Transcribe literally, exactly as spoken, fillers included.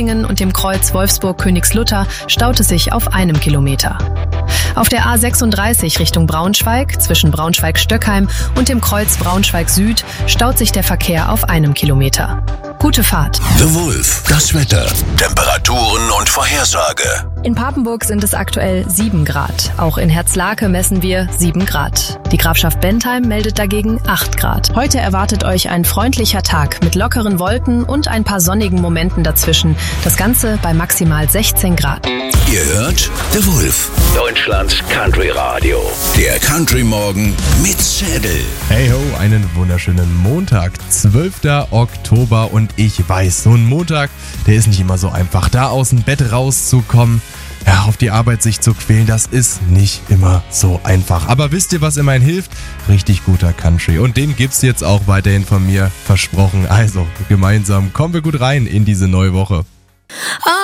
Reutlingen und dem Kreuz Wolfsburg-Königslutter staut es sich auf einem Kilometer. Auf der A sechsunddreißig Richtung Braunschweig, zwischen Braunschweig-Stöckheim und dem Kreuz Braunschweig-Süd, staut sich der Verkehr auf einem Kilometer. Gute Fahrt. The Wolf, das Wetter, Temperaturen und Vorhersage. In Papenburg sind es aktuell sieben Grad. Auch in Herzlake messen wir sieben Grad. Die Grafschaft Bentheim meldet dagegen acht Grad. Heute erwartet euch ein freundlicher Tag mit lockeren Wolken und ein paar sonnigen Momenten dazwischen. Das Ganze bei maximal sechzehn Grad. Ihr hört The Wolf, Deutschlands Country Radio. Der Country Morgen mit Zädel. Hey ho, einen wunderschönen Montag, zwölfter Oktober, und ich weiß, so ein Montag, der ist nicht immer so einfach. Da aus dem Bett rauszukommen, ja, auf die Arbeit sich zu quälen, das ist nicht immer so einfach. Aber wisst ihr, was immerhin hilft? Richtig guter Country. Und den gibt's jetzt auch weiterhin von mir versprochen. Also, gemeinsam kommen wir gut rein in diese neue Woche.